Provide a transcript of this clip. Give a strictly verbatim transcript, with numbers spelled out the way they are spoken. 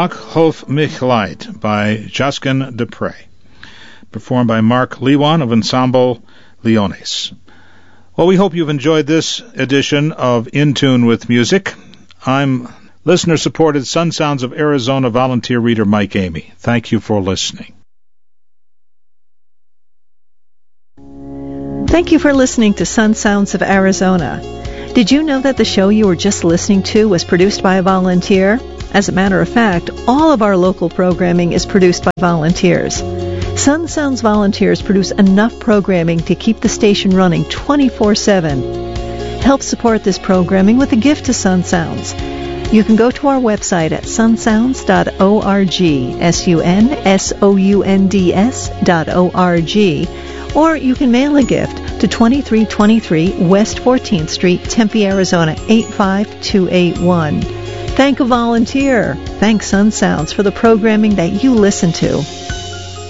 Mach Hof mich leid by Josquin Dupre, performed by Mark Lewan of Ensemble Leones. Well, we hope you've enjoyed this edition of In Tune with Music. I'm listener-supported Sun Sounds of Arizona volunteer reader Mike Amey. Thank you for listening. Thank you for listening to Sun Sounds of Arizona. Did you know that the show you were just listening to was produced by a volunteer? As a matter of fact, all of our local programming is produced by volunteers. Sun Sounds volunteers produce enough programming to keep the station running twenty-four seven. Help support this programming with a gift to Sun Sounds. You can go to our website at sun sounds dot org, S U N S O U N D S dot O R G, or you can mail a gift to twenty-three twenty-three West fourteenth Street, Tempe, Arizona, eight five two eight one. Thank a volunteer. Thank Sun Sounds for the programming that you listen to.